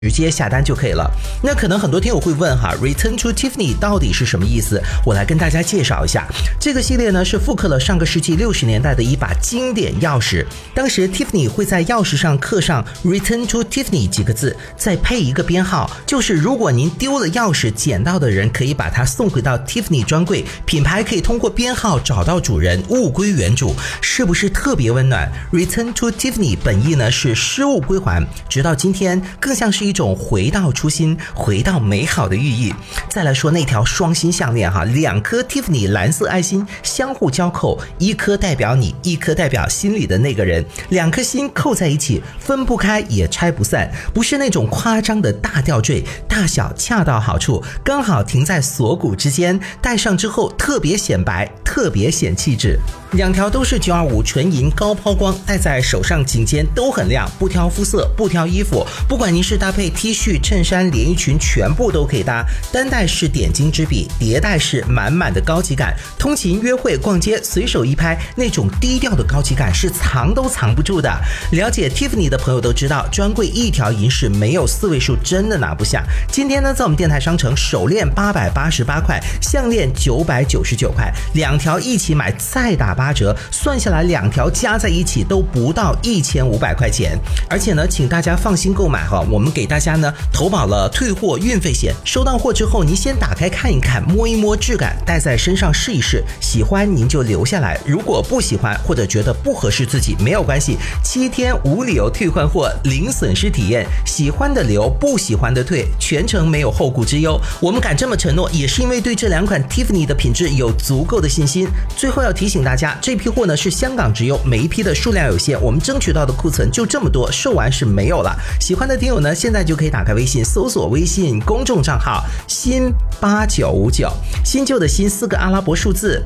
直接下单就可以了。那可能很多听友会问哈 ，Return to Tiffany 到底是什么意思？我来跟大家介绍一下。这个系列呢是复刻了上个世纪60年代的一把经典钥匙。当时 Tiffany 会在钥匙上刻上 Return to Tiffany 几个字，再配一个编号，就是如果您丢了钥匙，捡到的人可以把它送回到 Tiffany 专柜，品牌可以通过编号找到主人，物归原主，是不是特别温暖 ？Return to Tiffany 本意呢是失物归还，直到今天更像是一种回到初心、回到美好的寓意。再来说那条双心项链哈，2颗 Tiffany 蓝色爱心相互交扣，一颗代表你，一颗代表心里的那个人，2颗心扣在一起，分不开也拆不散，不是那种夸张的大吊坠，大小恰到好处，刚好停在锁骨之间，戴上之后特别显白，特别显气质。2条都是925纯银高抛光，戴在手上颈间都很亮，不挑肤色，不挑衣服，不管您是搭配 T 恤、衬衫、连衣裙，全部都可以搭。单戴是点睛之笔，叠戴是满满的高级感。通勤、约会、逛街，随手一拍，那种低调的高级感是藏都藏不住的。了解 Tiffany 的朋友都知道，专柜一条银饰没有4位数真的拿不下。今天呢，在我们电台商城，手链888块，项链999块，2条一起买再打8折，算下来2条加在一起都不到1500块钱。而且呢，请大家放心购买哈，我们给大家呢投保了退货运费险。收到货之后，您先打开看一看，摸一摸质感，戴在身上试一试，喜欢您就留下来，如果不喜欢或者觉得不合适自己，没有关系，7天无理由退换货，零损失体验，喜欢的留，不喜欢的退，全程没有后顾之忧。我们敢这么承诺，也是因为对这2款 Tiffany 的品质有足够的信心。最后要提醒大家，这批货呢是香港直邮，每一批的数量有限，我们争取到的库存就这么多，售完是没有了。喜欢的听友呢，现在就可以打开微信，搜索微信公众账号新8959，新旧的新4个阿拉伯数字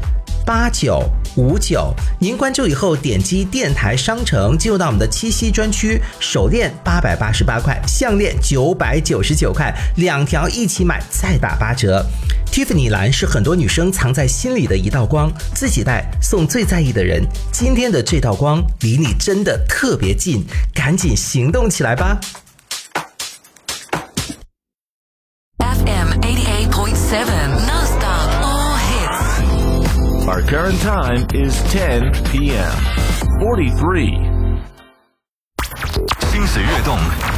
8959，您关注以后点击电台商城，进入到我们的七夕专区，手链888块，项链999块，2条一起买再打8折。Tiffany 蓝是很多女生藏在心里的一道光，自己戴送最在意的人。今天的这道光离你真的特别近，赶紧行动起来吧。 FM 88.7 non-stop all hits. Our current time is 10 p.m. 43. 心随悦动，